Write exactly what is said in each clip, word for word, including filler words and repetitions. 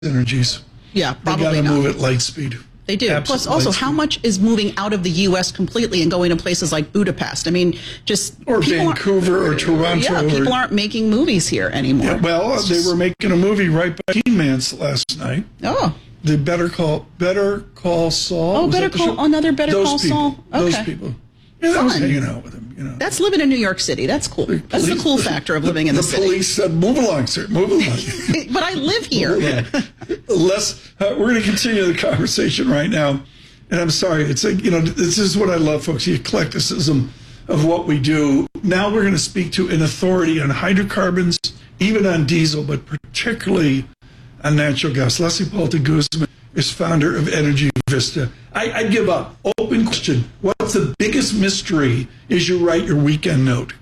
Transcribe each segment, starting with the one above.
energies. Yeah, probably They got to not. move at light speed. They do. Absolute Plus, also, light how speed. much is moving out of the U S completely and going to places like Budapest? I mean, just Or people aren't- Vancouver or Toronto. Yeah, people or, aren't making movies here anymore. Yeah, well, It's they just- were making a movie right by Teen Man's last night. Oh, The Better Call Better Call Saul. Oh, Was Better that the Call- show? another Better Those Call people, Saul? Those Okay. people. Yeah, I was Fun. hanging out with him. You know, that's living in New York City. That's cool. That's the police- cool factor of living in the, the city. police said, "Move along, sir. Move along." But I live here. Let's. Uh, we're going to continue the conversation right now, and I'm sorry. It's like you know, this is what I love, folks. The eclecticism of what we do. Now we're going to speak to an authority on hydrocarbons, even on diesel, but particularly on natural gas. Leslie Palta Guzman is founder of Energy Vista. I, I give up. Open question. What's the biggest mystery as you write your weekend note?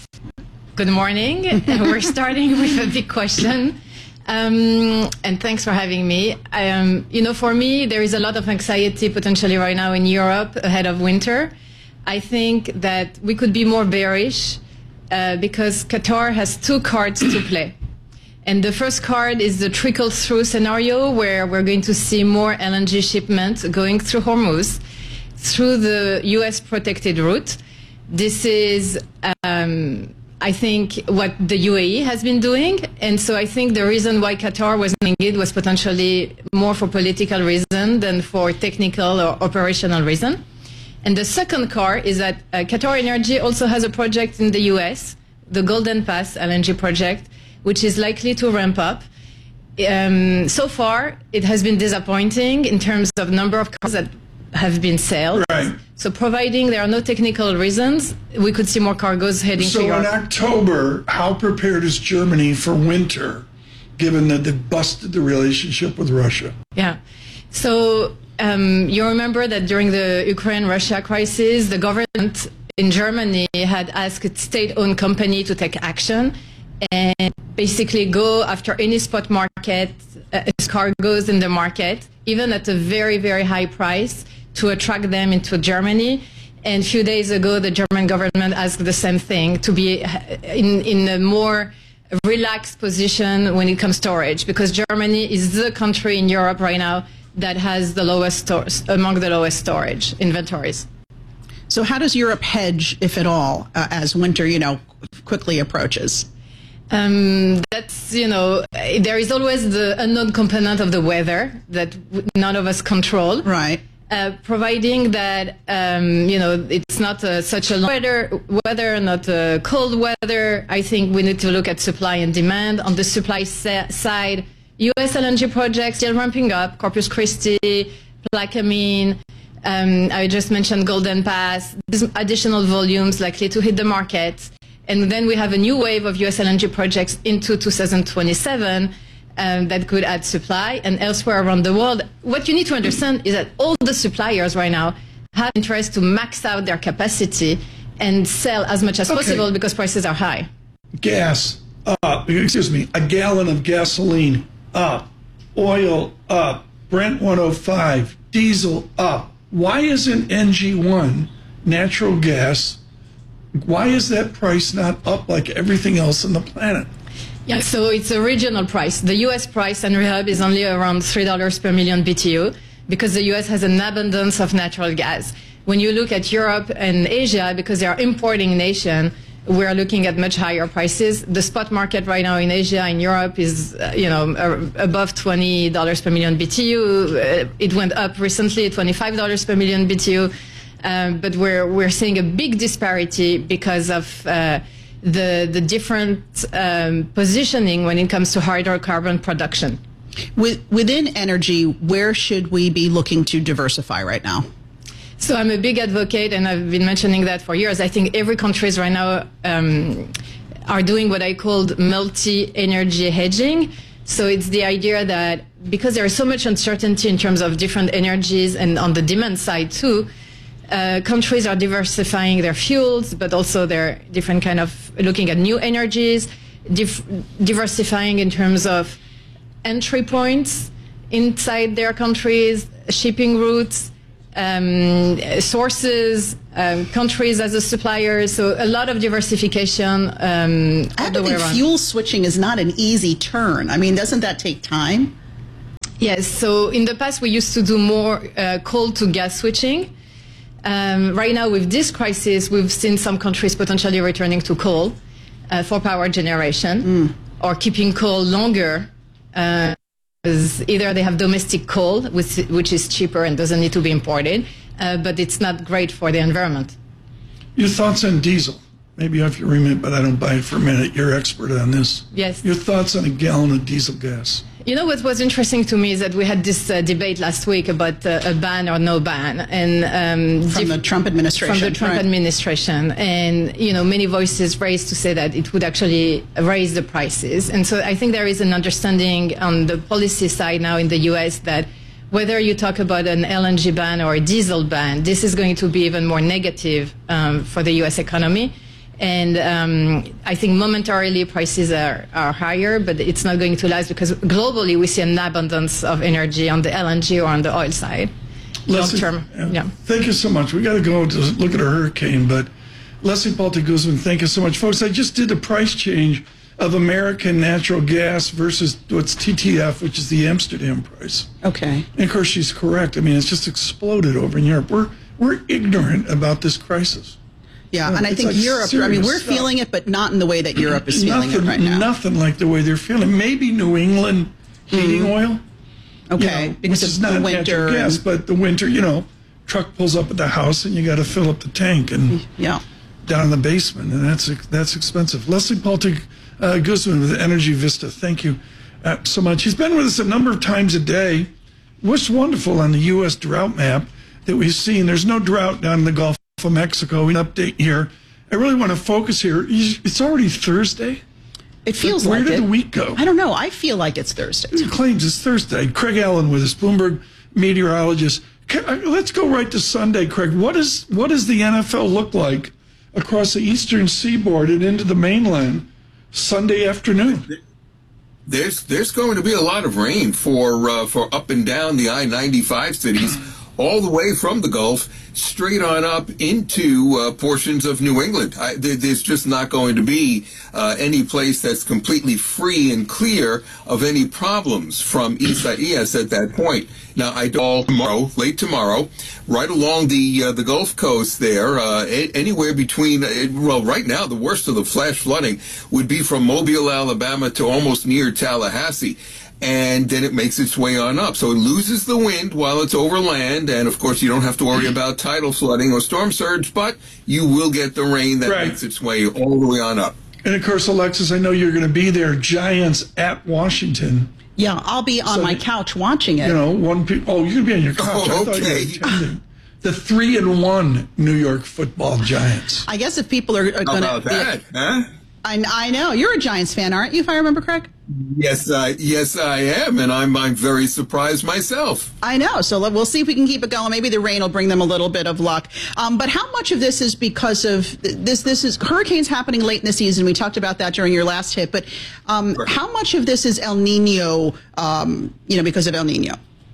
Good morning. We're starting with a big question. Um, and thanks for having me. Um, you know, for me, there is a lot of anxiety potentially right now in Europe ahead of winter. I think that we could be more bearish uh, because Qatar has two cards to play. And the first card is the trickle-through scenario where we're going to see more L N G shipments going through Hormuz, through the U S protected route. This is, um, I think, what the U A E has been doing. And so I think the reason why Qatar was doing it was potentially more for political reason than for technical or operational reason. And the second card is that uh, Qatar Energy also has a project in the U S, the Golden Pass L N G project, which is likely to ramp up. Um, so far, it has been disappointing in terms of number of cars that have been sailed. Right. So providing there are no technical reasons, we could see more cargoes heading So to in Europe. October, how prepared is Germany for winter, given that they busted the relationship with Russia? Yeah. So um, you remember that during the Ukraine-Russia crisis, the government in Germany had asked its state-owned company to take action and basically go after any spot market, uh, cargoes in the market, even at a very, very high price, to attract them into Germany. And a few days ago, the German government asked the same thing, to be in, in a more relaxed position when it comes to storage, because Germany is the country in Europe right now that has the lowest stores, among the lowest storage inventories. So how does Europe hedge, if at all, uh, as winter, you know, quickly approaches? Um, that's, you know, there is always the unknown component of the weather that none of us control. Right. Uh, providing that, um, you know, it's not uh, such a long weather, weather, not a cold weather, I think we need to look at supply and demand. On the supply sa- side, U S L N G projects still ramping up, Corpus Christi, Plaquemine, um, I just mentioned Golden Pass, there's additional volumes likely to hit the market. And then we have a new wave of U S L N G projects into two thousand twenty-seven um, that could add supply. And elsewhere around the world, what you need to understand is that all the suppliers right now have interest to max out their capacity and sell as much as Okay. possible because prices are high. Gas up, excuse me, a gallon of gasoline up, oil up, Brent one oh five, diesel up. Why isn't N G one, natural gas, why is that price not up like everything else on the planet? Yeah, so it's a regional price. The U S price Henry Hub is only around three dollars per million B T U because the U S has an abundance of natural gas. When you look at Europe and Asia, because they are importing nation, we're looking at much higher prices. The spot market right now in Asia and Europe is, uh, you know, uh, above twenty dollars per million B T U. Uh, it went up recently, twenty-five dollars per million B T U. Um, but we're we're seeing a big disparity because of uh, the the different um, positioning when it comes to hydrocarbon production. With, within energy, where should we be looking to diversify right now? So I'm a big advocate, and I've been mentioning that for years. I think every countries right now um, are doing what I called multi-energy hedging. So it's the idea that because there is so much uncertainty in terms of different energies and on the demand side too, uh, countries are diversifying their fuels, but also they're different kind of looking at new energies, dif- diversifying in terms of entry points inside their countries, shipping routes, um, sources, um, countries as a supplier. So a lot of diversification um, I all the way think around. fuel switching is not an easy turn. I mean, doesn't that take time? Yes. So in the past, we used to do more uh, coal to gas switching. Um, right now, with this crisis, we've seen some countries potentially returning to coal uh, for power generation mm. or keeping coal longer. Uh, because either they have domestic coal, which, which is cheaper and doesn't need to be imported, uh, but it's not great for the environment. Your thoughts on diesel? Maybe off your remit, but I don't buy it for a minute. You're expert on this. Yes. Your thoughts on a gallon of diesel gas? You know what was interesting to me is that we had this uh, debate last week about uh, a ban or no ban, and um, from the Trump administration. From the Trump right. administration, and you know many voices raised to say that it would actually raise the prices, and so I think there is an understanding on the policy side now in the U S that whether you talk about an L N G ban or a diesel ban, this is going to be even more negative um, for the U S economy. And um, I think momentarily prices are, are higher, but it's not going to last because globally we see an abundance of energy on the L N G or on the oil side. Leslie, long term, yeah. yeah. Thank you so much. We got to go to look at a hurricane, but Leslie Palte Guzman, thank you so much. Folks, I just did a price change of American natural gas versus what's T T F, which is the Amsterdam price. Okay. And of course, she's correct. I mean, it's just exploded over in Europe. We're, we're ignorant about this crisis. Yeah, and I It's think like Europe, I mean, we're serious feeling it, but not in the way that Europe is feeling nothing, it right now. Nothing like the way they're feeling. Maybe New England heating Mm-hmm. oil. Okay, You know, because which is of not the winter. natural gas, and- but the winter, you know, truck pulls up at the house and you got to fill up the tank and yeah. down in the basement, and that's that's expensive. Leslie Palte uh, Guzman with Energy Vista, thank you uh, so much. He's been with us a number of times a day. What's wonderful on the U S drought map that we've seen, there's no drought down in the Gulf of Mexico. We update here. I really want to focus here. It's already Thursday. It feels Where like did it. the week go? I don't know. I feel like it's Thursday. He claims it's Thursday. Craig Allen with us, Bloomberg meteorologist. Let's go right to Sunday, Craig. What is what does the N F L look like across the eastern seaboard and into the mainland Sunday afternoon? There's there's going to be a lot of rain for uh, for up and down the I ninety-five cities, all the way from the Gulf straight on up into uh, portions of New England. I, there, there's just not going to be uh, any place that's completely free and clear of any problems from Isaias at that point. Now, I do tomorrow, late tomorrow, right along the uh, the Gulf Coast there, uh, a- anywhere between, uh, well, right now, the worst of the flash flooding would be from Mobile, Alabama to almost near Tallahassee. And then it makes its way on up. So it loses the wind while it's over land. And, of course, you don't have to worry about tidal flooding or storm surge, but you will get the rain that Right. makes its way all the way on up. And, of course, Alexis, I know you're going to be there. Giants at Washington. Yeah, I'll be on So my you- couch watching it. You know, one pe- Oh, you're going to be on your couch. Oh, I thought okay. you were attending. The three and one New York Football Giants. I guess if people are, are How going about to... that, huh? I, I know. You're a Giants fan, aren't you, if I remember correct? Yes, I, yes, I am. And I'm, I'm very surprised myself. I know. So let- we'll see if we can keep it going. Maybe the rain will bring them a little bit of luck. Um, but how much of this is because of this? This is hurricanes happening late in the season. We talked about that during your last hit. But um, Right. how much of this is El Nino? Um, you know, because of El Nino.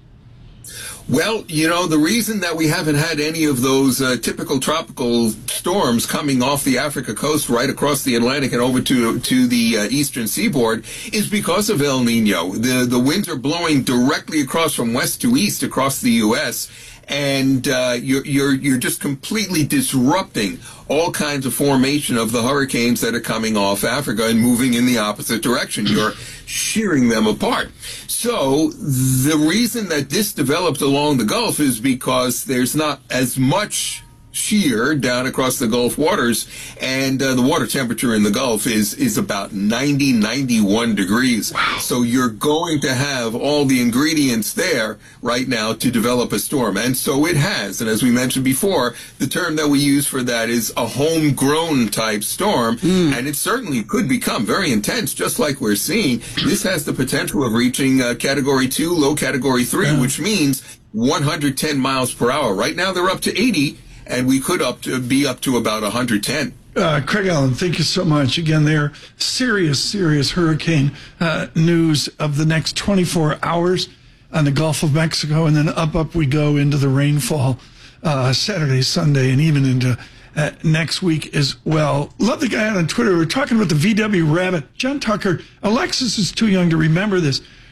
Well, you know, the reason that we haven't had any of those uh, typical tropical storms coming off the Africa coast right across the Atlantic and over to to the uh, eastern seaboard is because of El Nino. The the winds are blowing directly across from west to east across the U S, and uh, you're you're you're just completely disrupting all kinds of formation of the hurricanes that are coming off Africa and moving in the opposite direction. You're shearing them apart. So the reason that this developed along the Gulf is because there's not as much shear down across the Gulf waters, and uh, the water temperature in the Gulf is is about ninety, ninety-one degrees. Wow. So you're going to have all the ingredients there right now to develop a storm, and so it has. And as we mentioned before, the term that we use for that is a homegrown type storm, mm. and it certainly could become very intense, just like we're seeing. This has the potential of reaching uh, Category two, low Category three, yeah. which means one hundred ten miles per hour. Right now they're up to eighty. And we could up to be up to about one hundred ten. Uh, Craig Allen, thank you so much. Again, there, serious, serious hurricane uh, news of the next twenty-four hours on the Gulf of Mexico, and then up, up we go into the rainfall uh, Saturday, Sunday, and even into uh, next week as well. Love the guy out on Twitter. We're talking about the V W Rabbit. John Tucker, Alexis is too young to remember this.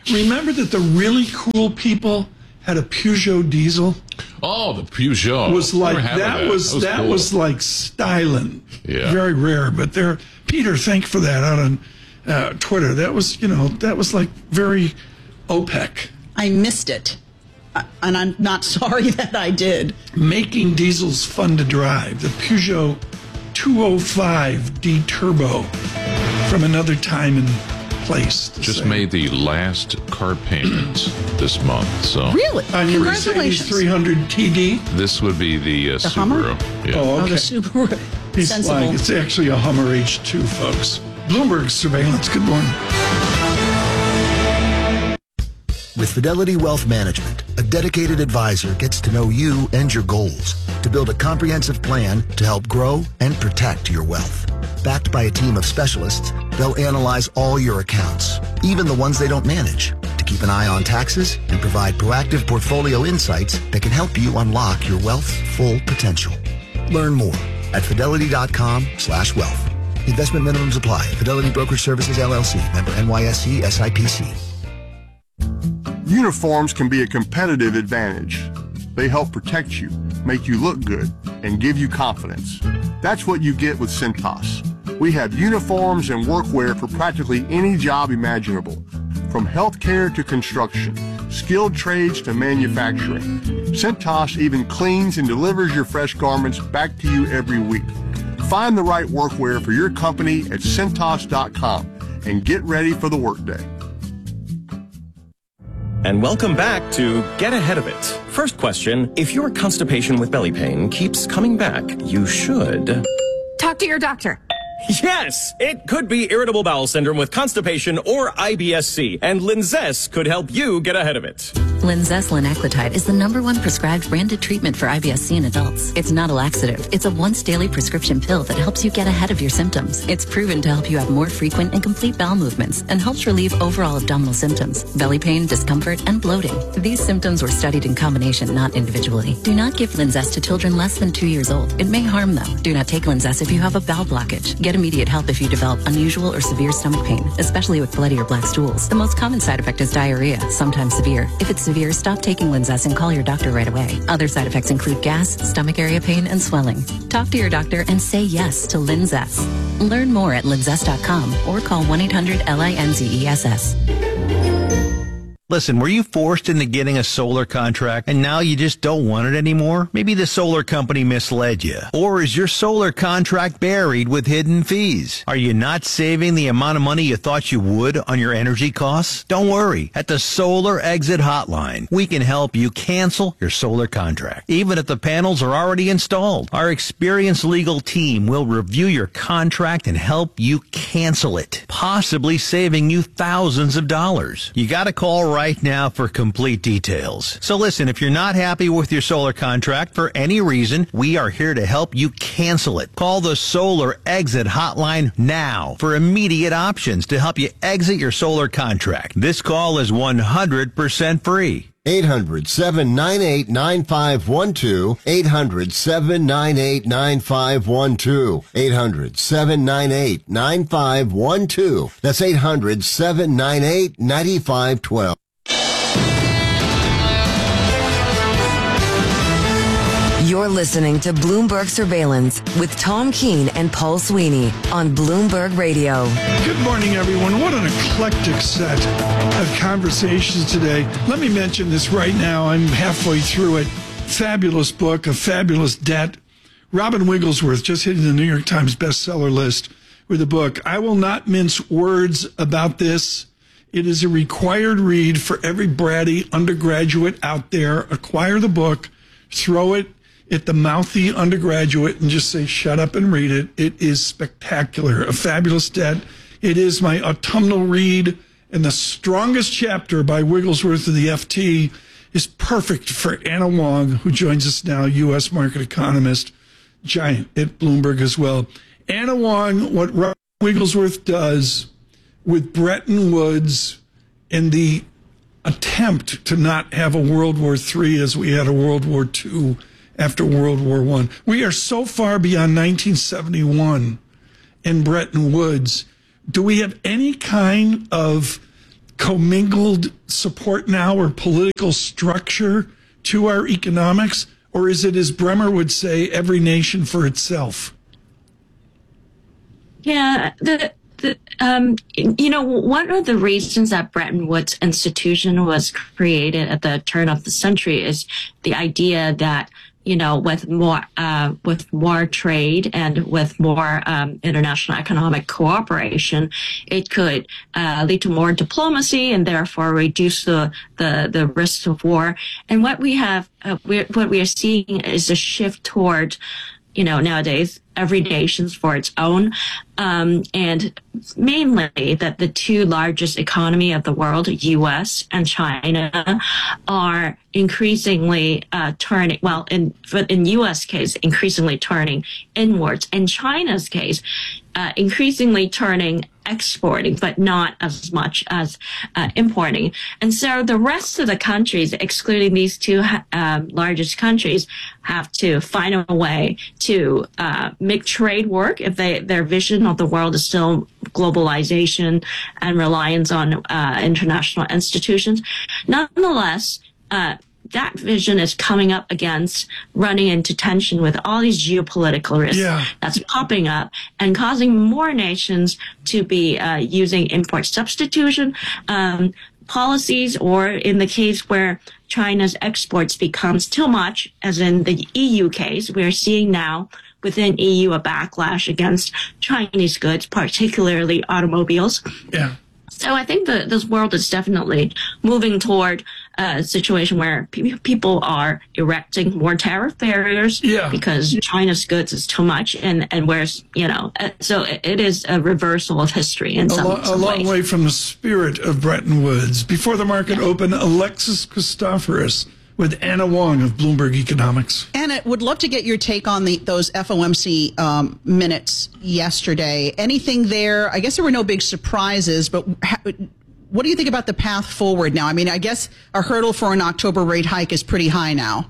Remember that the really cool people had a Peugeot diesel? Oh, the Peugeot Was like Never had that was that was, that cool. was like styling. Yeah. Very rare, but there Peter, thank for that out on uh, Twitter. That was, you know, that was like very OPEC. I missed it. Uh, and I'm not sorry that I did. Making diesels fun to drive. The Peugeot two oh five D Turbo from another time and place. Just say. made the last car payment this month. So Really? On your Mercedes Congratulations. three hundred T D. this would be the, uh, The Subaru. Hummer? Yeah. Oh, Oh, okay. the Subaru. He's Sensible. lying. It's actually a Hummer H two, folks. Bloomberg Surveillance. Good morning. With Fidelity Wealth Management, a dedicated advisor gets to know you and your goals to build a comprehensive plan to help grow and protect your wealth. Backed by a team of specialists, they'll analyze all your accounts, even the ones they don't manage, to keep an eye on taxes and provide proactive portfolio insights that can help you unlock your wealth's full potential. Learn more at fidelity.com slash wealth. Investment minimums apply. Fidelity Brokerage Services, L L C. Member N Y S C, S I P C. Uniforms can be a competitive advantage. They help protect you, make you look good, and give you confidence. That's what you get with Cintas. We have uniforms and workwear for practically any job imaginable, from healthcare to construction, skilled trades to manufacturing. Cintas even cleans and delivers your fresh garments back to you every week. Find the right workwear for your company at Cintas dot com and get ready for the workday. And welcome back to Get Ahead of It. First question, if your constipation with belly pain keeps coming back, you should... Talk to your doctor. Yes! It could be irritable bowel syndrome with constipation or I B S C, and Linzess could help you get ahead of it. Linzess linaclotide is the number one prescribed branded treatment for I B S C in adults. It's not a laxative. It's a once daily prescription pill that helps you get ahead of your symptoms. It's proven to help you have more frequent and complete bowel movements and helps relieve overall abdominal symptoms, belly pain, discomfort, and bloating. These symptoms were studied in combination, not individually. Do not give Linzess to children less than two years old. It may harm though. Do not take Linzess if you have a bowel blockage. Get immediate help if you develop unusual or severe stomach pain, especially with bloody or black stools. The most common side effect is diarrhea, sometimes severe. If it's severe, stop taking Linzess and call your doctor right away. Other side effects include gas, stomach area pain, and swelling. Talk to your doctor and say yes to Linzess. Learn more at linzess dot com or call one eight hundred L I N Z E S S. Listen, were you forced into getting a solar contract and now you just don't want it anymore? Maybe the solar company misled you. Or is your solar contract buried with hidden fees? Are you not saving the amount of money you thought you would on your energy costs? Don't worry. At the Solar Exit Hotline, we can help you cancel your solar contract, even if the panels are already installed. Our experienced legal team will review your contract and help you cancel it, possibly saving you thousands of dollars. You got to call right right now for complete details. So listen, if you're not happy with your solar contract for any reason, we are here to help you cancel it. Call the Solar Exit Hotline now for immediate options to help you exit your solar contract. This call is one hundred percent free. eight hundred, seven nine eight, nine five one two. eight hundred, seven nine eight, nine five one two. eight hundred, seven nine eight, nine five one two. That's eight hundred, seven nine eight, nine five one two. You're listening to Bloomberg Surveillance with Tom Keene and Paul Sweeney on Bloomberg Radio. Good morning, everyone. What an eclectic set of conversations today. Let me mention this right now. I'm halfway through it. Fabulous book, A Fabulous Debt. Robin Wigglesworth just hitting the New York Times bestseller list with a book. I will not mince words about this. It is a required read for every bratty undergraduate out there. Acquire the book, throw it at the mouthy undergraduate and just say, shut up and read it. It is spectacular. A Fabulous Debt. It is my autumnal read, and the strongest chapter by Wigglesworth of the F T is perfect for Anna Wong, who joins us now, U S market economist, giant at Bloomberg as well. Anna Wong, what Robin Wigglesworth does with Bretton Woods and the attempt to not have a World War Three as we had a World War Two after World War One. We are so far beyond nineteen seventy-one in Bretton Woods. Do we have any kind of commingled support now or political structure to our economics? Or is it, as Bremer would say, every nation for itself? Yeah, the, the um, you know, one of the reasons that Bretton Woods institution was created at the turn of the century is the idea that, you know, with more uh, with more trade and with more um, international economic cooperation, it could uh, lead to more diplomacy and therefore reduce the the, the risks of war. And what we have, uh, we're, what we are seeing is a shift toward, you know, nowadays every nation's for its own, um, and mainly that the two largest economy of the world, U S and China, are increasingly uh, turning. Well, in in U S case, increasingly turning inwards. In China's case, uh, increasingly turning exporting, but not as much as uh, importing. And so the rest of the countries, excluding these two um, largest countries, have to find a way to uh, make trade work if they their vision of the world is still globalization and reliance on uh, international institutions. Nonetheless, uh, that vision is coming up against running into tension with all these geopolitical risks yeah. that's popping up and causing more nations to be uh, using import substitution um, policies, or in the case where China's exports becomes too much, as in the E U case, we're seeing now within E U a backlash against Chinese goods, particularly automobiles. Yeah. So I think that this world is definitely moving toward a situation where pe- people are erecting more tariff barriers yeah. because China's goods is too much, and, and where's, you know, so it, it is a reversal of history in a some, lo- some A long ways. way from the spirit of Bretton Woods. Before the market yeah. opened, Alexis Christoforous with Anna Wong of Bloomberg Economics. Anna, would love to get your take on the those F O M C um, minutes yesterday. Anything there? I guess there were no big surprises, but ha- what do you think about the path forward now? I mean, I guess a hurdle for an October rate hike is pretty high now.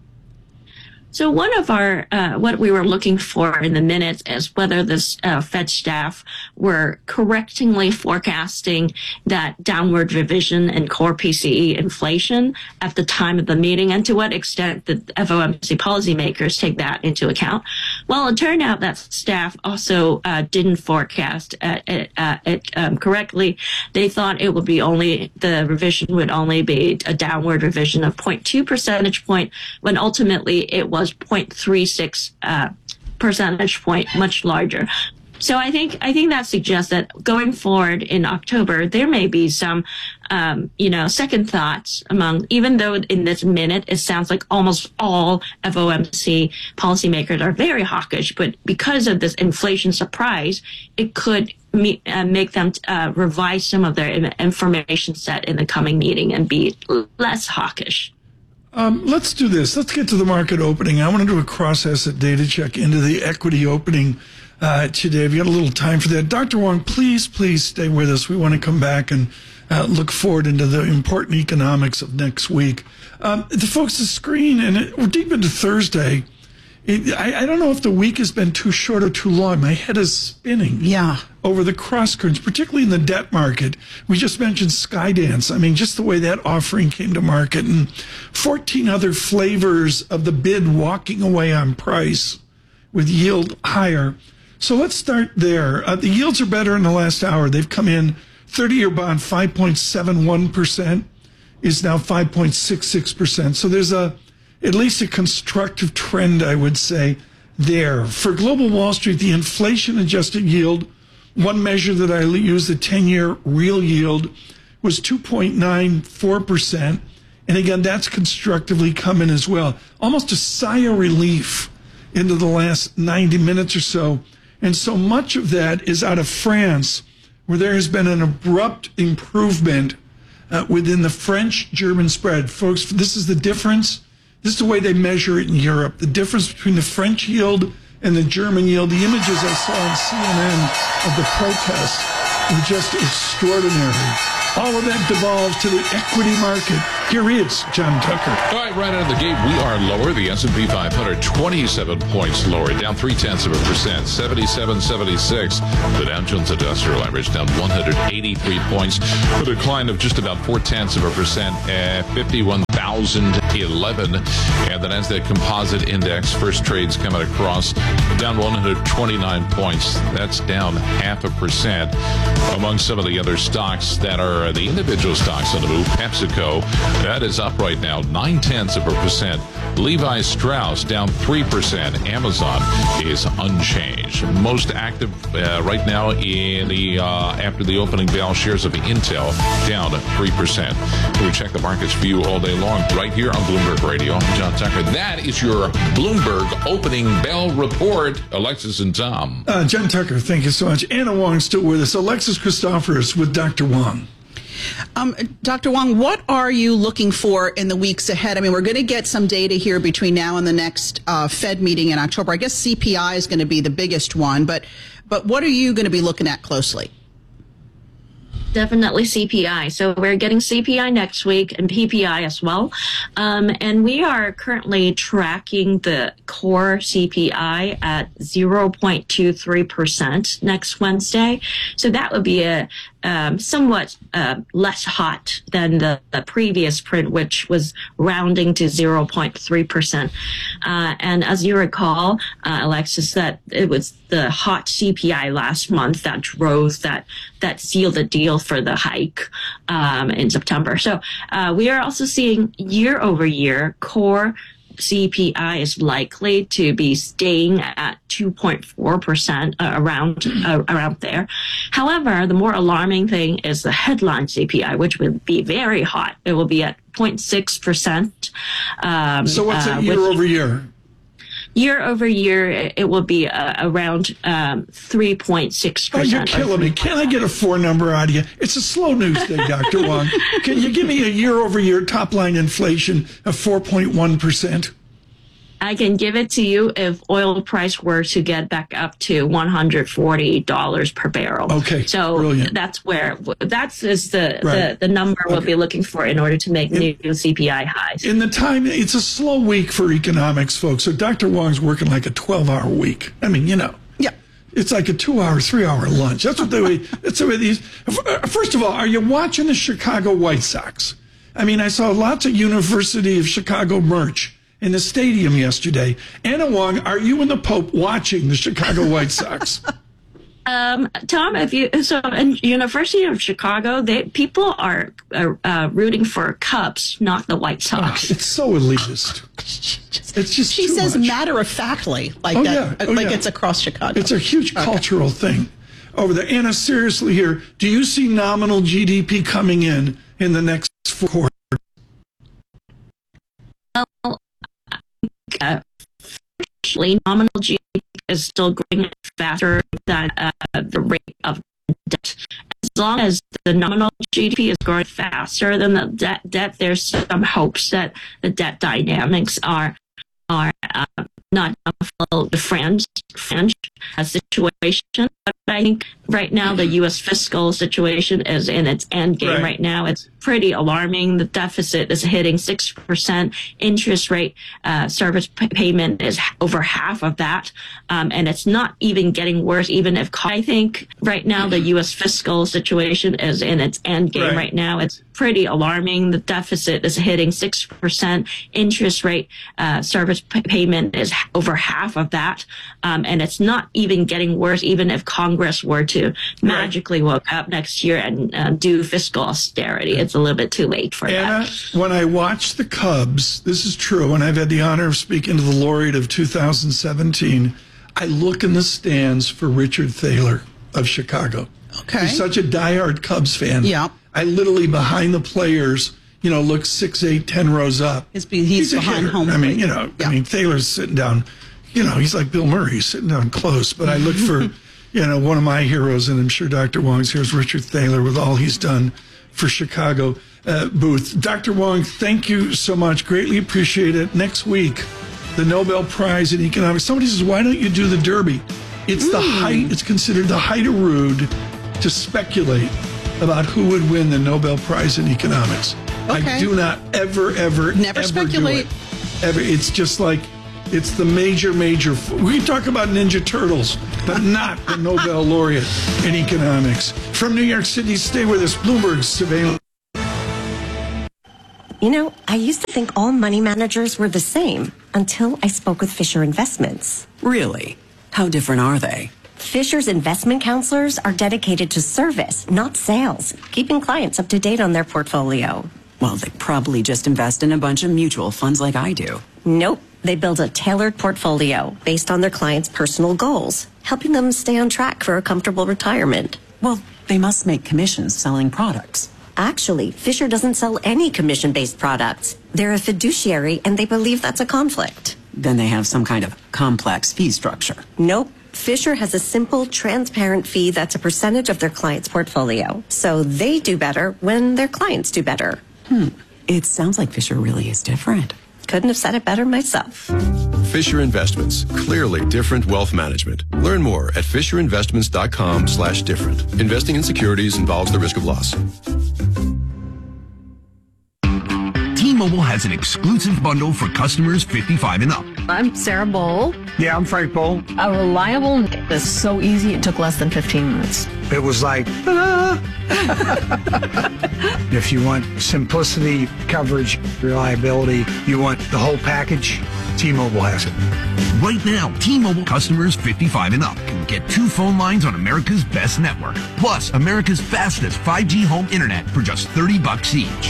So one of our, uh, what we were looking for in the minutes is whether this uh, Fed staff were correctingly forecasting that downward revision in core P C E inflation at the time of the meeting, and to what extent the F O M C policymakers take that into account. Well, it turned out that staff also uh, didn't forecast uh, it, uh, it um, correctly. They thought it would be only, the revision would only be a downward revision of zero point two percentage point, when ultimately it was zero point three six uh, percentage point, much larger. So I think I think that suggests that going forward in October, there may be some, um, you know, second thoughts among, even though in this minute it sounds like almost all F O M C policymakers are very hawkish, but because of this inflation surprise, it could me, uh, make them uh, revise some of their information set in the coming meeting and be less hawkish. Um, let's do this. Let's get to the market opening. I want to do a cross-asset data check into the equity opening uh, today. Have you got a little time for that? Doctor Wong, please, please stay with us. We want to come back and uh, look forward into the important economics of next week. Um, the folks, the screen, and it, we're deep into Thursday. It, I, I don't know if the week has been too short or too long. My head is spinning. Yeah. Over the cross currents, particularly in the debt market. We just mentioned Skydance. I mean, just the way that offering came to market, and fourteen other flavors of the bid walking away on price with yield higher. So let's start there. Uh, the yields are better in the last hour. They've come in. thirty-year bond, five point seven one percent, is now five point six six percent. So there's a at least a constructive trend, I would say, there. For global Wall Street, the inflation-adjusted yield, one measure that I use, the ten-year real yield, was two point nine four percent. And again, that's constructively coming as well. Almost a sigh of relief into the last ninety minutes or so. And so much of that is out of France, where there has been an abrupt improvement uh, within the French-German spread. Folks, this is the difference. This is the way they measure it in Europe. The difference between the French yield and the German yield. The images I saw on C N N of the protests were just extraordinary. All of that devolves to the equity market. Here he is, John Tucker. All right, right out of the gate, we are lower. The S and P five hundred, twenty-seven points lower, down three-tenths of a percent, seventy-seven seventy-six. The Dow Jones Industrial Average down one hundred eighty-three points, a decline of just about four-tenths of a percent at fifty-one thousand eleven. And the Nasdaq Composite Index, first trades coming across, down one hundred twenty-nine points. That's down half a percent. Among some of the other stocks that are the individual stocks on the move, PepsiCo, that is up right now, nine-tenths of a percent. Levi Strauss down three percent. Amazon is unchanged. Most active uh, right now in the uh, after the opening bell, shares of Intel down three percent. We check the markets for you all day long right here on Bloomberg Radio. I'm John Tucker. That is your Bloomberg opening bell report. Alexis and Tom. Uh, John Tucker, thank you so much. Anna Wong's still with us. Alexis Christoforous with Doctor Wong. Um, Doctor Wong, what are you looking for in the weeks ahead? I mean, we're going to get some data here between now and the next uh, Fed meeting in October. I guess C P I is going to be the biggest one, but but what are you going to be looking at closely? Definitely C P I. So we're getting C P I next week and P P I as well. Um, and we are currently tracking the core C P I at zero point two three percent next Wednesday. So that would be a um, somewhat uh, less hot than the, the previous print, which was rounding to zero point three percent. Uh, and as you recall, uh, Alexis, that it was the hot C P I last month that drove that, that sealed the deal for the hike um, in September. So uh, we are also seeing year over year core C P I is likely to be staying at two point four percent uh, around uh, around there. However, the more alarming thing is the headline C P I, which will be very hot. It will be at zero point six percent. Um, so what's it uh, year over year? Year over year, it will be uh, around um, three point six percent. Oh, you're killing me. Can I get a four number out of you? It's a slow news day, Doctor Wong. Can you give me a year over year top line inflation of four point one percent? I can give it to you if oil price were to get back up to one hundred forty dollars per barrel. Okay, so brilliant. That's where that's is the, Right. the the number Okay. we'll be looking for in order to make in, new C P I highs. In the time, it's a slow week for economics, folks. So Doctor Wong's working like a twelve hour week. I mean, you know. Yeah. It's like a two hour, three hour lunch. That's what they, that's the way these, first of all, are you watching the Chicago White Sox? I mean, I saw lots of University of Chicago merch in the stadium yesterday. Anna Wong, are you and the Pope watching the Chicago White Sox? Um, Tom, if you so in University of Chicago, they people are uh, uh, rooting for Cubs, not the White Sox. Oh, it's so elitist. It's just She too says much. matter of factly, like Oh, that, yeah. Oh, like yeah. it's across Chicago. It's a huge Okay. cultural thing over there. Anna, seriously here, do you see nominal G D P coming in in the next four quarters? Well, uh, actually, nominal G D P is still growing faster than uh, the rate of debt. As long as the nominal G D P is growing faster than the debt, debt there's some hopes that the debt dynamics are are uh, not full the French French uh, situation. But I think right now the U S fiscal situation is in its end game. Right. Right now, it's pretty alarming. The deficit is hitting six percent. Interest rate uh, service p- payment is over half of that, um, and it's not even getting worse. Even if I think right now the U S fiscal situation is in its end game. Right. Right now, it's pretty alarming. The deficit is hitting six percent. Interest rate uh, service p- payment is over half of that, um, and it's not even getting worse. Even if Congress were to magically woke up next year and uh, do fiscal austerity, it's a little bit too late for Anna, that. when I watch the Cubs, this is true, and I've had the honor of speaking to the laureate of two thousand seventeen, I look in the stands for Richard Thaler of Chicago. Okay. He's such a diehard Cubs fan. Yeah. I literally, behind the players, you know, look six, eight, ten rows up. He's, be- he's a behind hitter. home I mean, plate. you know, Yeah. I mean, Thaler's sitting down, you know, he's like Bill Murray, he's sitting down close. But I look for, you know, one of my heroes, and I'm sure Doctor Wong's here, is Richard Thaler with all he's done for Chicago uh, booth. Doctor Wong, thank you so much. Greatly appreciate it. Next week, the Nobel Prize in Economics. Somebody says, why don't you do the Derby? It's the height, it's considered the height of rude to speculate about who would win the Nobel Prize in Economics. I do not ever, ever, Never ever speculate. do it. Ever. It's just like, it's the major, major. We can talk about Ninja Turtles, but not the Nobel laureate in economics. From New York City, stay with us. Bloomberg surveillance. You know, I used to think all money managers were the same until I spoke with Fisher Investments. Really? How different are they? Fisher's investment counselors are dedicated to service, not sales, keeping clients up to date on their portfolio. Well, they probably just invest in a bunch of mutual funds like I do. Nope. They build a tailored portfolio based on their clients' personal goals, helping them stay on track for a comfortable retirement. Well, they must make commissions selling products. Actually, Fisher doesn't sell any commission-based products. They're a fiduciary, and they believe that's a conflict. Then they have some kind of complex fee structure. Nope. Fisher has a simple, transparent fee that's a percentage of their client's portfolio. So they do better when their clients do better. Hmm. It sounds like Fisher really is different. Couldn't have said it better myself. Fisher Investments. Clearly different wealth management. Learn more at fisherinvestments.com slash different. Investing in securities involves the risk of loss. T-Mobile has an exclusive bundle for customers fifty-five and up. I'm Sarah Bowl. Yeah, I'm Frank Bowl. A reliable is so easy, it took less than fifteen minutes. It was like, ah. If you want simplicity, coverage, reliability, you want the whole package, T-Mobile has it. Right now, T-Mobile customers fifty-five and up can get two phone lines on America's best network, plus America's fastest five G home internet for just thirty bucks each.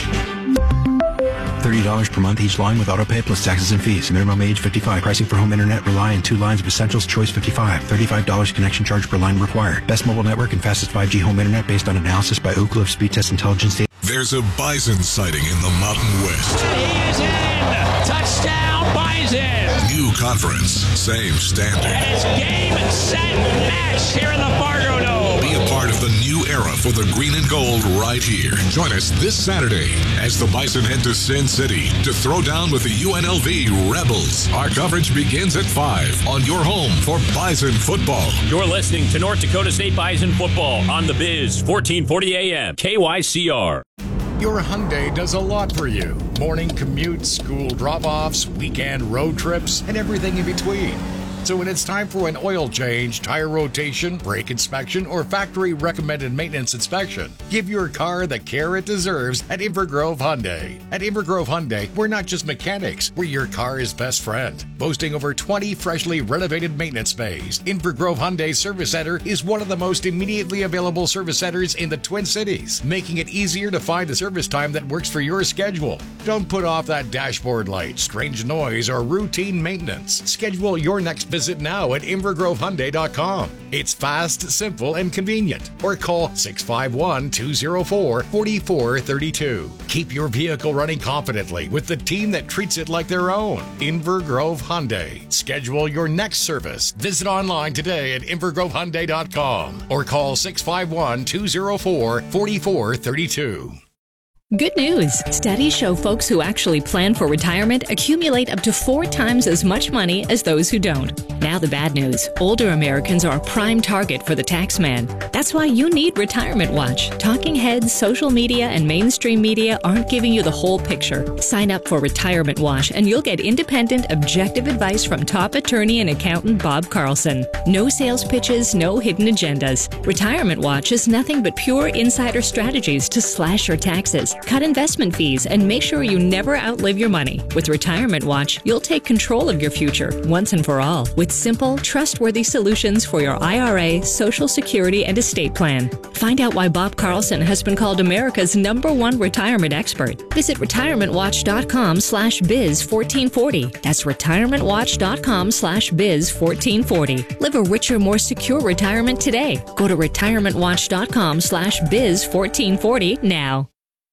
thirty dollars per month each line with autopay plus taxes and fees. Minimum age fifty-five. Pricing for home internet rely on two lines of Essentials Choice fifty-five. thirty-five dollars connection charge per line required. Best mobile network and fastest five G home internet based on analysis by Ookla of Speed Test Intelligence data. There's a bison sighting in the Mountain West. He is in! Touchdown, Bison! New conference, same standard. And it's game, set, match here in the Fargo Dome. Be a part of the new era for the green and gold right here. Join us this Saturday as the Bison head to Sin City to throw down with the U N L V Rebels. Our coverage begins at five on your home for Bison football. You're listening to North Dakota State Bison football on the Biz, fourteen forty A M, K Y C R. Your Hyundai does a lot for you. Morning commutes, school drop-offs, weekend road trips, and everything in between. So when it's time for an oil change, tire rotation, brake inspection, or factory recommended maintenance inspection, give your car the care it deserves at Invergrove Hyundai. At Invergrove Hyundai, we're not just mechanics, we're your car's best friend. Boasting over twenty freshly renovated maintenance bays, Invergrove Hyundai Service Center is one of the most immediately available service centers in the Twin Cities, making it easier to find a service time that works for your schedule. Don't put off that dashboard light, strange noise, or routine maintenance. Schedule your next visit now at invergrove hyundai dot com. It's fast, simple, and convenient. Or call six five one, two zero four, four four three two. Keep your vehicle running confidently with the team that treats it like their own. Invergrove Hyundai. Schedule your next service. Visit online today at invergrove hyundai dot com or call six five one, two zero four, four four three two. Good news. Studies show folks who actually plan for retirement accumulate up to four times as much money as those who don't. Now the bad news. Older Americans are a prime target for the tax man. That's why you need Retirement Watch. Talking heads, social media, and mainstream media aren't giving you the whole picture. Sign up for Retirement Watch and you'll get independent, objective advice from top attorney and accountant Bob Carlson. No sales pitches, no hidden agendas. Retirement Watch is nothing but pure insider strategies to slash your taxes, cut investment fees, and make sure you never outlive your money. With Retirement Watch, you'll take control of your future once and for all with simple, trustworthy solutions for your I R A, Social Security, and estate plan. Find out why Bob Carlson has been called America's number one retirement expert. Visit retirementwatch.com slash biz 1440. That's retirementwatch.com slash biz 1440. Live a richer, more secure retirement today. Go to retirementwatch.com slash biz 1440 now.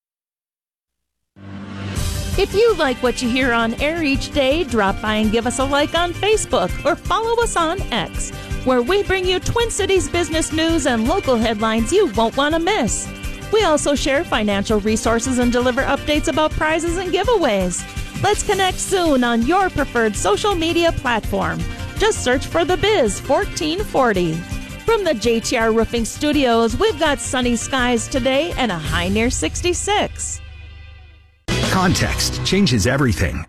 If you like what you hear on air each day, drop by and give us a like on Facebook or follow us on X, where we bring you Twin Cities business news and local headlines you won't want to miss. We also share financial resources and deliver updates about prizes and giveaways. Let's connect soon on your preferred social media platform. Just search for The Biz fourteen forty. From the J T R Roofing Studios, we've got sunny skies today and a high near sixty-six. Context changes everything.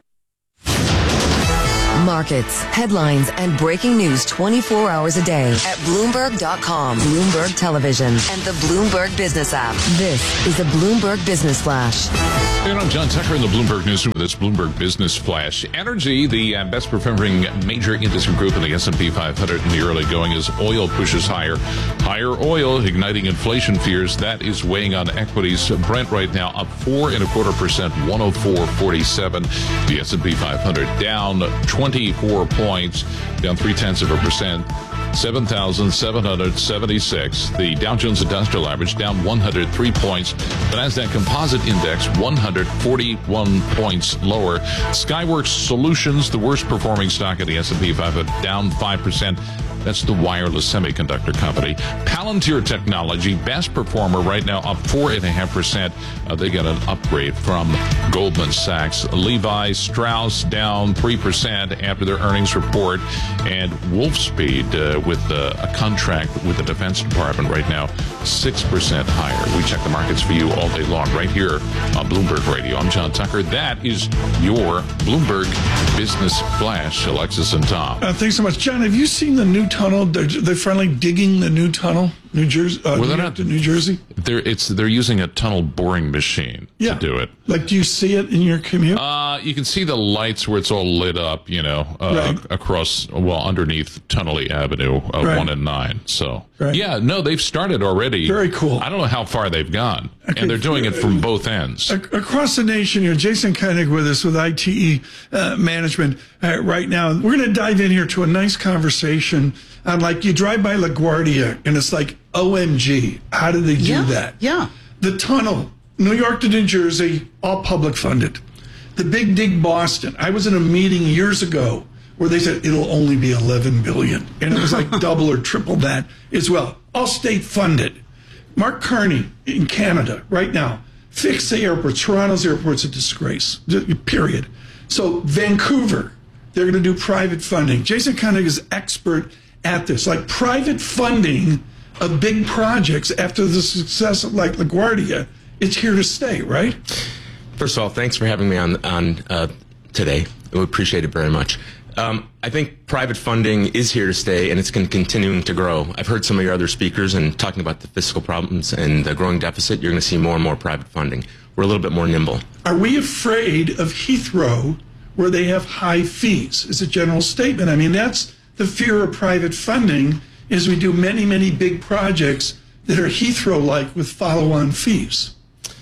Markets, headlines, and breaking news twenty-four hours a day at Bloomberg dot com, Bloomberg Television, and the Bloomberg Business app. This is the Bloomberg Business Flash. And I'm John Tucker in the Bloomberg Newsroom with this Bloomberg Business Flash. Energy, the uh, best performing major industry group in the S and P five hundred in the early going as oil pushes higher. Higher oil igniting inflation fears. That is weighing on equities. Brent right now up four and a quarter percent, one oh four forty-seven. The S and P five hundred down twenty-four points, down three tenths of a percent. seven thousand seven hundred seventy-six. The Dow Jones Industrial Average down one hundred three points. The Nasdaq Composite Index one hundred forty-one points lower. Skyworks Solutions, the worst performing stock of the S and P five hundred, down five percent. That's the wireless semiconductor company. Palantir Technology, best performer right now, up four point five percent. Uh, they got an upgrade from Goldman Sachs. Levi Strauss down three percent after their earnings report. And Wolfspeed uh, with uh, a contract with the Defense Department right now, six percent higher. We check the markets for you all day long right here on Bloomberg Radio. I'm John Tucker. That is your Bloomberg Business Flash, Alexis and Tom. Uh, thanks so much. John, have you seen the new tunnel? They're, they're finally digging the new tunnel, New Jersey, uh, well, New they're York not, to New Jersey. They're it's they're using a tunnel boring machine yeah. to do it. Like, do you see it in your commute? Uh, you can see the lights where it's all lit up, you know, uh, right. across, well, underneath Tunnelly Avenue, uh, right. one and nine. So, right. yeah, no, they've started already. Very cool. I don't know how far they've gone, okay. and they're doing it from both ends. Across the nation here, Jason Koenig with us with I T E uh, management uh, right now. We're going to dive in here to a nice conversation on, like, you drive by LaGuardia and it's like, O M G, how did they do yeah. that? Yeah. The tunnel, New York to New Jersey, all public funded. The Big Dig Boston, I was in a meeting years ago where they said it'll only be eleven billion dollars. And it was like double or triple that as well. All state funded. Mark Carney in Canada right now, fix the airports. Toronto's airport's a disgrace, period. So Vancouver, they're going to do private funding. Jason Koenig is expert at this, like private funding of big projects after the success of like LaGuardia. It's here to stay, right? First of all, thanks for having me on on uh, today. We appreciate it very much. Um, I think private funding is here to stay, and it's con- continuing to grow. I've heard some of your other speakers and talking about the fiscal problems and the growing deficit. You're going to see more and more private funding. We're a little bit more nimble. Are we afraid of Heathrow, where they have high fees? Is a general statement. I mean, that's the fear of private funding. Is we do many, many big projects that are Heathrow-like with follow-on fees.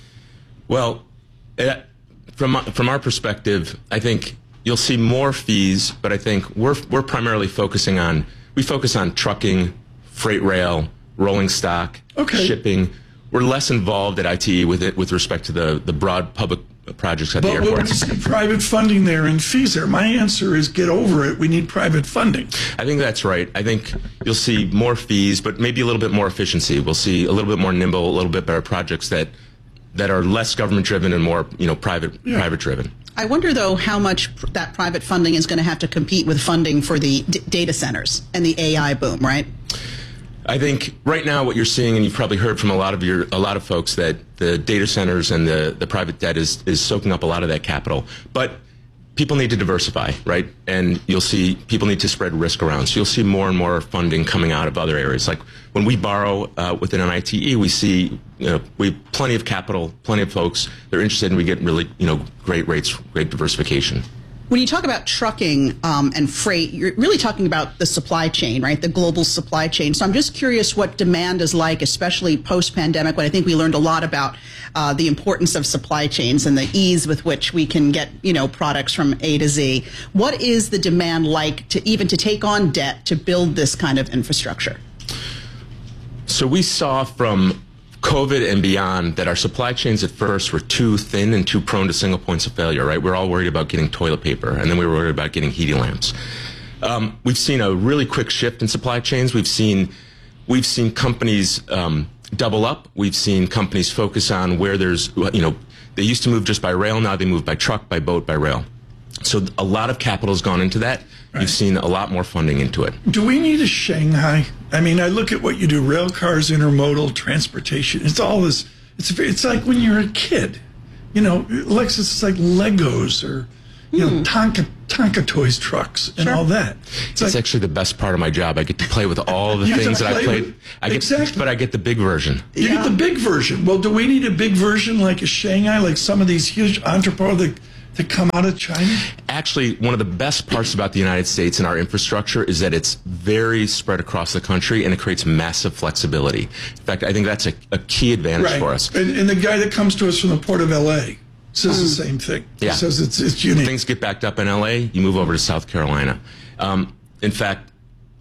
Well, it, from from our perspective, I think you'll see more fees, but I think we're we're primarily focusing on we focus on trucking, freight rail, rolling stock, okay. shipping. We're less involved at I T E with it with respect to the the broad public projects at but the airport. But we see private funding there and fees there. My answer is get over it. We need private funding. I think that's right. I think you'll see more fees, but maybe a little bit more efficiency. We'll see a little bit more nimble, a little bit better projects that that are less government driven and more, you know, private yeah. private driven. I wonder, though, how much pr- that private funding is going to have to compete with funding for the d- data centers and the A I boom, right? I think right now what you're seeing, and you've probably heard from a lot of your a lot of folks, that the data centers and the, the private debt is, is soaking up a lot of that capital. But people need to diversify, right? And you'll see people need to spread risk around. So you'll see more and more funding coming out of other areas. Like when we borrow uh, within an I T E, we see you know, we have plenty of capital, plenty of folks that are interested, and we get really you know great rates, great diversification. When you talk about trucking um, and freight, you're really talking about the supply chain, right? The global supply chain. So I'm just curious what demand is like, especially post-pandemic, when I think we learned a lot about uh, the importance of supply chains and the ease with which we can get, you know, products from A to Z. What is the demand like to even to take on debt to build this kind of infrastructure? So we saw from COVID and beyond that our supply chains at first were too thin and too prone to single points of failure, right? We're all worried about getting toilet paper, and then we were worried about getting heating lamps. Um, we've seen a really quick shift in supply chains. We've seen we've seen companies um, double up. We've seen companies focus on where there's, you know, they used to move just by rail. Now they move by truck, by boat, by rail. So a lot of capital has gone into that. Right. You've seen a lot more funding into it. Do we need a Shanghai? I mean, I look at what you do, rail cars, intermodal, transportation. It's all this, it's it's like when you're a kid. you know, Lexus is like Legos or, you know, Tonka, Tonka Toys trucks and Sure. all that. It's, it's actually the best part of my job. I get to play with all the You get things to that I play played. with- I get, exactly. but I get the big version. You get the big version. Well, do we need a big version like a Shanghai, like some of these huge entrepreneurs that, that come out of China? Actually, one of the best parts about the United States and our infrastructure is that it's very spread across the country and it creates massive flexibility. In fact, I think that's a, a key advantage for us. And, and the guy that comes to us from the Port of L A says the same thing. Yeah. He says it's, it's unique. Things get backed up in L A, you move over to South Carolina. Um, in fact,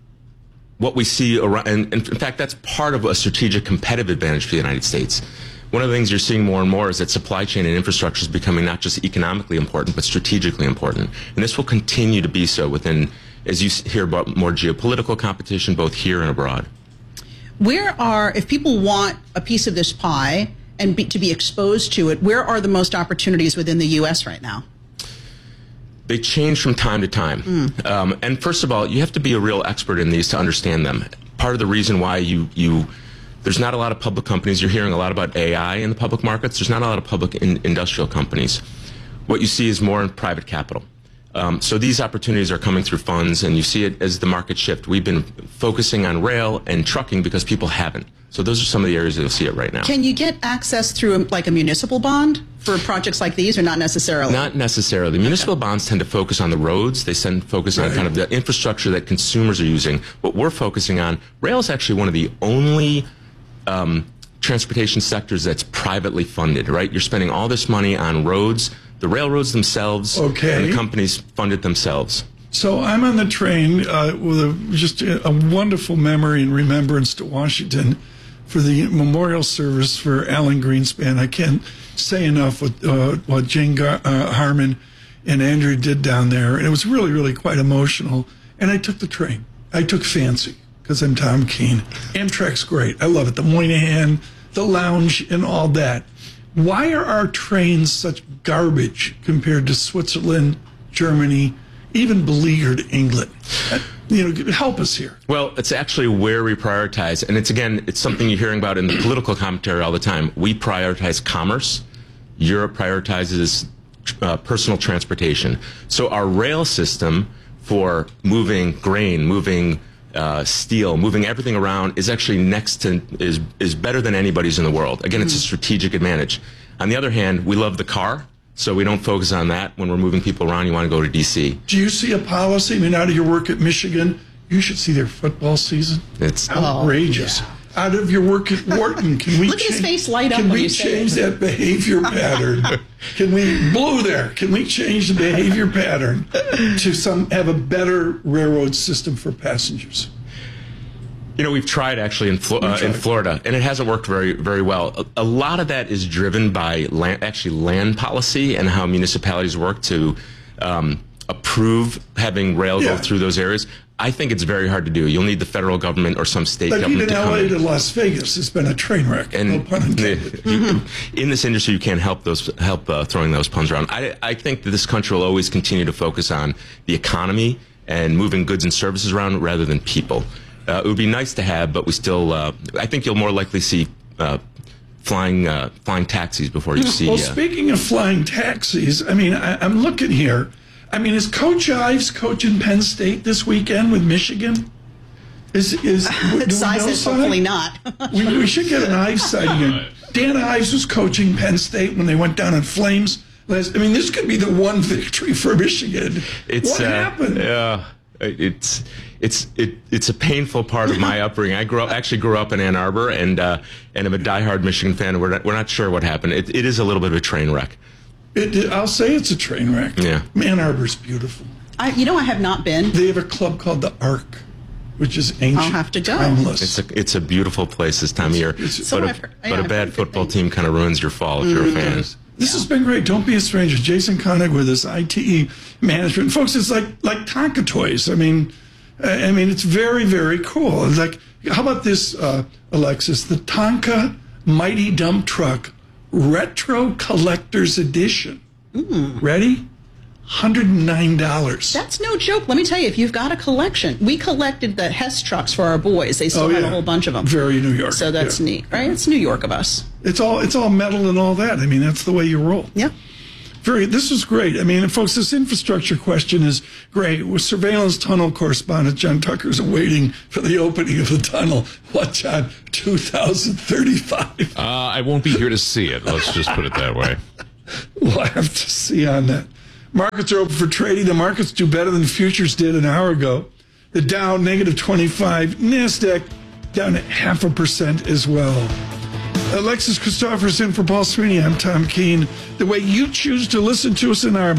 what we see around, and, and in fact, that's part of a strategic competitive advantage for the United States. One of the things you're seeing more and more is that supply chain and infrastructure is becoming not just economically important, but strategically important. And this will continue to be so within, as you s- hear about more geopolitical competition, both here and abroad. Where are, if people want a piece of this pie and be, to be exposed to it, where are the most opportunities within the U S right now? They change from time to time. Um, and first of all, you have to be a real expert in these to understand them. Part of the reason why you, you there's not a lot of public companies. You're hearing a lot about A I in the public markets. There's not a lot of public in, industrial companies. What you see is more in private capital. Um, so these opportunities are coming through funds, and you see it as the market shift. We've been focusing on rail and trucking because people haven't. So those are some of the areas that you'll see it right now. Can you get access through um, like a municipal bond for projects like these, or not necessarily? Not necessarily. Municipal bonds tend to focus on the roads. They tend to focus on kind of the infrastructure that consumers are using. What we're focusing on, rail is actually one of the only um, transportation sectors that's privately funded, right? You're spending all this money on roads, the railroads themselves, Okay. and the companies fund it themselves. So I'm on the train uh, with a, just a, a wonderful memory and remembrance to Washington for the memorial service for Alan Greenspan. I can't say enough what, uh, what Jane Gar- uh, Harmon and Andrew did down there. And it was really, really quite emotional. And I took the train. I took fancy because I'm Tom Keene. Amtrak's great. I love it. The Moynihan, the lounge, and all that. Why are our trains such garbage compared to Switzerland, Germany, even beleaguered England? Uh, you know, help us here. Well, it's actually where we prioritize. And it's, again, it's something you're hearing about in the political commentary all the time. We prioritize commerce. Europe prioritizes uh, personal transportation. So our rail system for moving grain, moving uh, steel, moving everything around is actually next to, is, is better than anybody's in the world. Again, it's a strategic advantage. On the other hand, we love the car. So we don't focus on that. When we're moving people around, you want to go to D C. Do you see a policy? I mean, out of your work at Michigan, you should see their football season. It's outrageous. Out of your work at Wharton, can we Look at his change- face light up Can when we you say change it. that behavior pattern? Can we blue there? Can we change the behavior pattern to some have a better railroad system for passengers? You know, we've tried actually in, Flo- uh, in Florida, and it hasn't worked very, very well. A, a lot of that is driven by land, actually land policy and how municipalities work to um, approve having rail Yeah. go through those areas. I think it's very hard to do. You'll need the federal government or some state Like government even to come L A in. to Las Vegas, it's been a train wreck. And no pun intended. you- in this industry, you can't help those help uh, throwing those puns around. I, I think that this country will always continue to focus on the economy and moving goods and services around rather than people. Uh, it would be nice to have, but we still. Uh, I think you'll more likely see uh, flying uh, flying taxis before you see. Well, uh, speaking of flying taxis, I mean, I, I'm looking here. I mean, is Coach Ives coaching Penn State this weekend with Michigan? Is is do we Cy know, says Cy? hopefully not. we, we should get an Ives sighting here. Dan Ives was coaching Penn State when they went down in flames. Last, I mean, this could be the one victory for Michigan. It's, what uh, happened? Yeah, it's it's it, it's a painful part of my upbringing. I grew up, actually grew up in Ann Arbor, and uh, and I'm a diehard Michigan fan. We're not, we're not sure what happened. It, it is a little bit of a train wreck. It, it- I'll say it's a train wreck. Yeah. Ann Arbor's beautiful. I, you know, I have not been. They have a club called the Ark, which is ancient, I'll have to go. timeless. It's a it's a beautiful place this time of year, So but I've a, heard- but yeah, a I've bad football team kind of ruins your fall if you're a fan. This has been great. Don't be a stranger. Jason Koenig with us, I T E management, folks. It's like like Tonka toys. I mean, I I mean, it's very very cool. It's like, how about this, uh, Alexis? The Tonka Mighty Dump Truck Retro Collector's Edition. Ready? one hundred nine dollars. That's no joke. Let me tell you, if you've got a collection, we collected the Hess trucks for our boys. They still Oh, have yeah. a whole bunch of them. Very New York. So that's yeah. neat, right? It's New York of us. It's all it's all metal and all that. I mean, that's the way you roll. Yeah. Very. This is great. I mean, folks, this infrastructure question is great. With surveillance tunnel correspondent John Tucker's awaiting for the opening of the tunnel. What, John? two thousand thirty-five. Uh, I won't be here to see it. Let's just put it that way. We'll have to see on that. Markets are open for trading. The markets do better than futures did an hour ago. The Dow negative twenty-five. NASDAQ down at half a percent as well. Alexis Christophers in for Paul Sweeney. I'm Tom Keene. The way you choose to listen to us in our...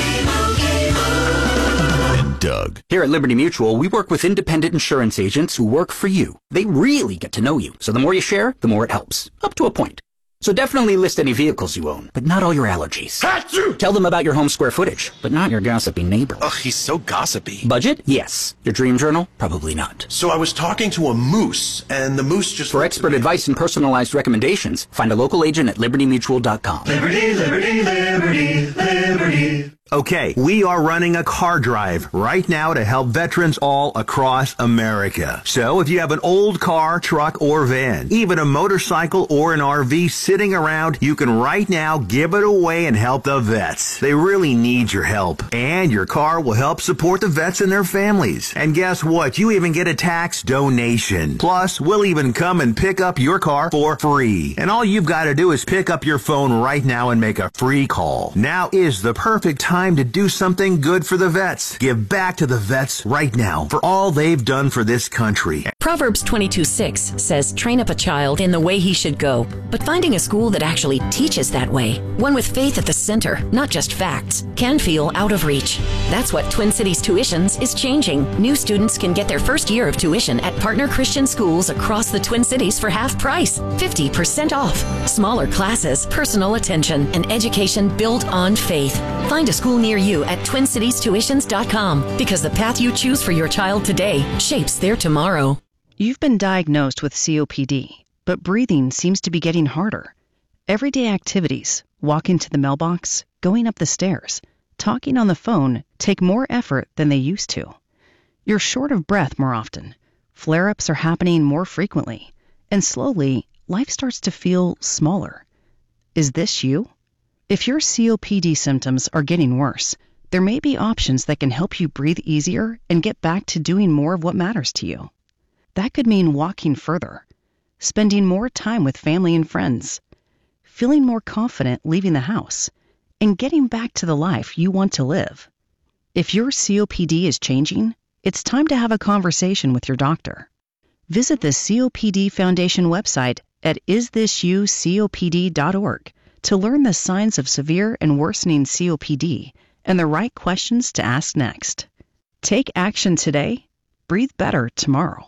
And Doug. Here at Liberty Mutual, we work with independent insurance agents who work for you. They really get to know you. So the more you share, the more it helps. Up to a point. So definitely list any vehicles you own, but not all your allergies. Achoo! Tell them about your home square footage, but not your gossipy neighbor. Ugh, he's so gossipy. Budget? Yes. Your dream journal? Probably not. So I was talking to a moose, and the moose just... For expert advice and personalized recommendations, find a local agent at liberty mutual dot com. Liberty, liberty, liberty, liberty. Okay, we are running a car drive right now to help veterans all across America. So if you have an old car, truck, or van, even a motorcycle or an R V sitting around, you can right now give it away and help the vets. They really need your help. And your car will help support the vets and their families. And guess what? You even get a tax donation. Plus, we'll even come and pick up your car for free. And all you've got to do is pick up your phone right now and make a free call. Now is the perfect time to do something good for the vets. Give back to the vets right now for all they've done for this country. Proverbs twenty-two six says, train up a child in the way he should go. But finding a school that actually teaches that way, one with faith at the center, not just facts, can feel out of reach. That's what Twin Cities Tuitions is changing. New students can get their first year of tuition at partner Christian schools across the Twin Cities for half price, fifty percent off. Smaller classes, personal attention, and education built on faith. Find a school near you at twin cities tuitions dot com, because the path you choose for your child today shapes their tomorrow. You've been diagnosed with C O P D, but breathing seems to be getting harder. Everyday activities, walking to the mailbox, going up the stairs, talking on the phone take more effort than they used to. You're short of breath more often. Flare-ups are happening more frequently, and slowly, life starts to feel smaller. Is this you? If your C O P D symptoms are getting worse, there may be options that can help you breathe easier and get back to doing more of what matters to you. That could mean walking further, spending more time with family and friends, feeling more confident leaving the house, and getting back to the life you want to live. If your C O P D is changing, it's time to have a conversation with your doctor. Visit the C O P D Foundation website at is this you C O P D dot org to learn the signs of severe and worsening C O P D and the right questions to ask next. Take action today. Breathe better tomorrow.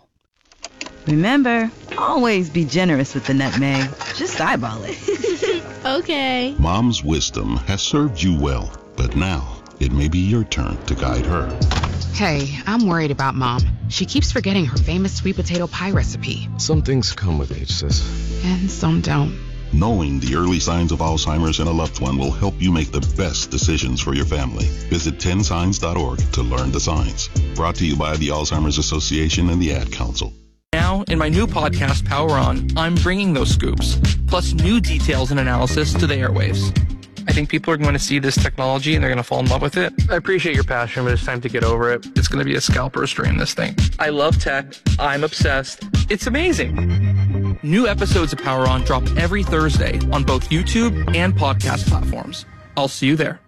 Remember, always be generous with the nutmeg. Just eyeball it. Okay. Mom's wisdom has served you well, but now it may be your turn to guide her. Hey, I'm worried about Mom. She keeps forgetting her famous sweet potato pie recipe. Some things come with age, sis. And some don't. Knowing the early signs of Alzheimer's in a loved one will help you make the best decisions for your family. Visit ten signs dot org to learn the signs. Brought to you by the Alzheimer's Association and the Ad Council. Now, in my new podcast, Power On, I'm bringing those scoops, plus new details and analysis to the airwaves. I think people are going to see this technology and they're going to fall in love with it. I appreciate your passion, but it's time to get over it. It's going to be a scalper stream, this thing. I love tech. I'm obsessed. It's amazing. New episodes of Power On drop every Thursday on both YouTube and podcast platforms. I'll see you there.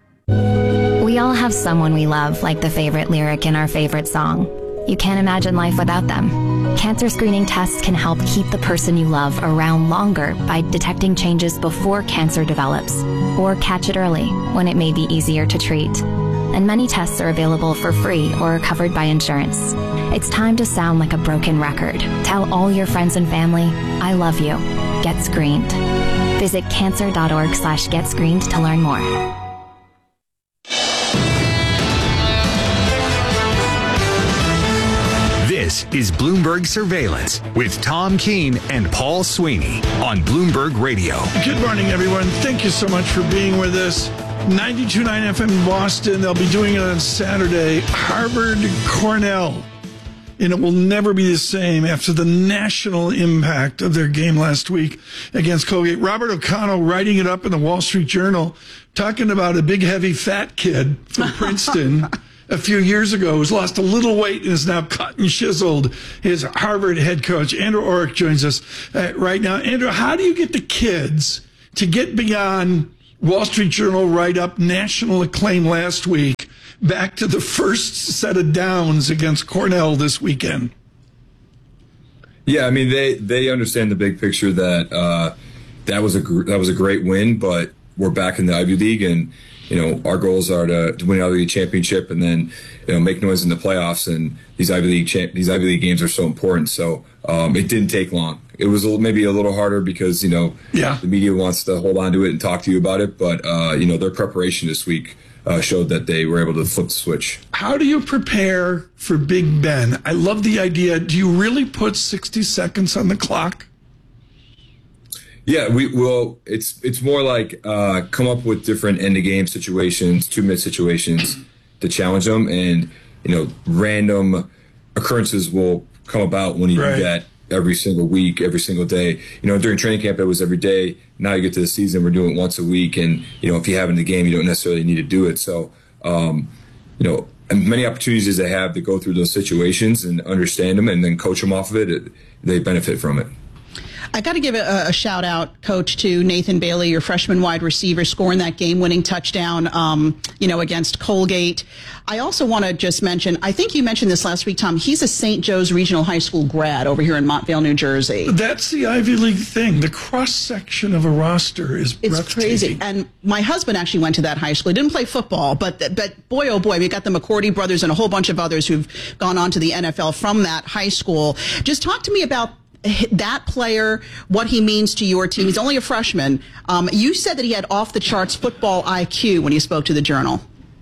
We all have someone we love, like the favorite lyric in our favorite song. You can't imagine life without them. Cancer screening tests can help keep the person you love around longer by detecting changes before cancer develops, or catch it early when it may be easier to treat. And many tests are available for free or covered by insurance. It's time to sound like a broken record. Tell all your friends and family, I love you. Get screened. Visit cancer dot org slash get screened to learn more. This is Bloomberg Surveillance with Tom Keene and Paul Sweeney on Bloomberg Radio. Good morning, everyone. Thank you so much for being with us. ninety-two point nine F M in Boston. They'll be doing it on Saturday. Harvard Cornell and it will never be the same after the national impact of their game last week against Colgate. Robert O'Connell writing it up in the Wall Street Journal, talking about a big, heavy, fat kid from Princeton a few years ago who's lost a little weight and is now cut and chiseled. His Harvard head coach, Andrew Orrick, joins us uh, right now. Andrew, how do you get the kids to get beyond Wall Street Journal write-up, national acclaim last week, back to the first set of downs against Cornell this weekend? Yeah, I mean, they, they understand the big picture that uh, that was a gr- that was a great win, but we're back in the Ivy League, and you know our goals are to, to win the Ivy League championship and then you know make noise in the playoffs. And these Ivy League cha- these Ivy League games are so important. So um, it didn't take long. It was a little, maybe a little harder because you know yeah. the media wants to hold on to it and talk to you about it, but uh, you know their preparation this week uh, showed that they were able to flip the switch. How do you prepare for Big Ben? I love the idea. Do you really put sixty seconds on the clock? Yeah, we will. It's it's more like uh, come up with different end of game situations, two minute situations to challenge them, and you know, random occurrences will come about when you right. do that every single week, every single day. You know, during training camp it was every day. Now you get to the season, we're doing it once a week, and you know, if you have in the game, you don't necessarily need to do it. So, um, you know, and many opportunities as they have to go through those situations and understand them, and then coach them off of it, it they benefit from it. I got to give a, a shout out, Coach, to Nathan Bailey, your freshman wide receiver, scoring that game-winning touchdown, um, you know, against Colgate. I also want to just mention, I think you mentioned this last week, Tom. He's a Saint Joe's Regional High School grad over here in Montvale, New Jersey. That's the Ivy League thing. The cross-section of a roster is It's breathtaking. crazy. And my husband actually went to that high school. He didn't play football, but but boy, oh boy, we got the McCourty brothers and a whole bunch of others who've gone on to the N F L from that high school. Just talk to me about that player, what he means to your team. He's only a freshman. Um, you said that he had off-the-charts football I Q when you spoke to the Journal.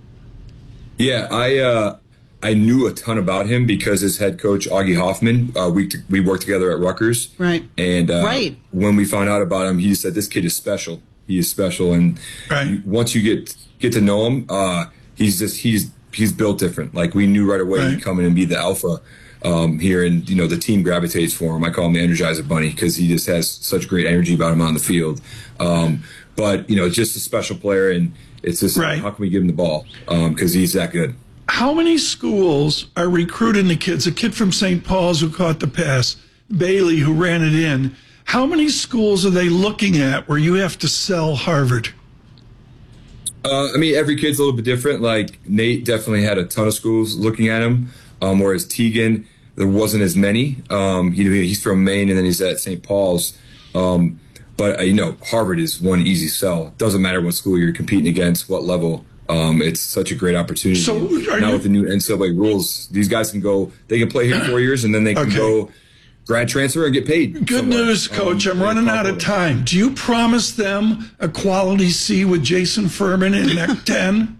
Yeah, I uh, I knew a ton about him because his head coach, Augie Hoffman, uh, we we worked together at Rutgers. Right. And uh, right. when we found out about him, he said, this kid is special. He is special. And right. once you get get to know him, uh, he's just he's he's built different. Like, we knew right away right. he'd come in and be the alpha. Um, here, and you know the team gravitates for him. I call him the Energizer Bunny because he just has such great energy about him on the field. Um, but you know, just a special player, and it's just right. how can we give him the ball because um, he's that good. How many schools are recruiting the kids? A kid from Saint Paul's who caught the pass, Bailey who ran it in. How many schools are they looking at where you have to sell Harvard? Uh, I mean, every kid's a little bit different. Like Nate definitely had a ton of schools looking at him, um, whereas Tegan, there wasn't as many. Um, he, he's from Maine, and then he's at Saint Paul's. Um, but, uh, you know, Harvard is one easy sell. Doesn't matter what school you're competing against, what level. Um, it's such a great opportunity. So now you, with the new N C double A rules, these guys can go, they can play here four years, and then they can okay. go grad transfer and get paid. Good somewhere. news, Coach. Um, I'm running out of it. time. Do you promise them a quality C with Jason Furman in N E C ten?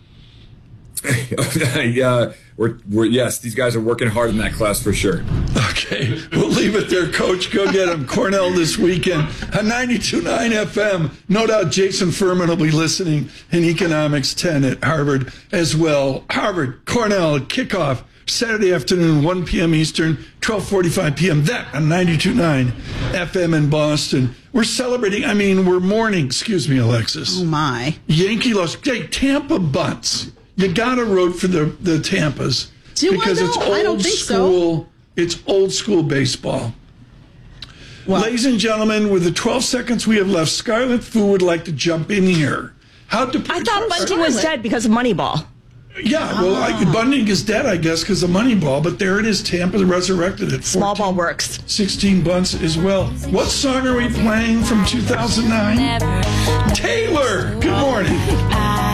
yeah, we're, we're yes, these guys are working hard in that class for sure. Okay, we'll leave it there, Coach. Go get them. Cornell this weekend on ninety-two point nine F M. No doubt Jason Furman will be listening in Economics ten at Harvard as well. Harvard, Cornell, kickoff Saturday afternoon, one p.m. Eastern, twelve forty-five p.m. That on ninety-two point nine F M in Boston. We're celebrating, I mean, we're mourning, excuse me, Alexis. Oh, my. Yankee lost. Hey, Tampa bunts. You got to root for the, the Tampas. Do because I, it's old I don't think school. So. It's old school baseball. Well, ladies and gentlemen, with the twelve seconds we have left, Scarlet Fu would like to jump in here. How to I thought Bunting was dead because of Moneyball. Yeah, well, ah. I, Bunting is dead, I guess, because of Moneyball. But there it is, Tampa resurrected it. Small ball works. sixteen bunts as well. What song are we playing from two thousand nine? Taylor, good morning.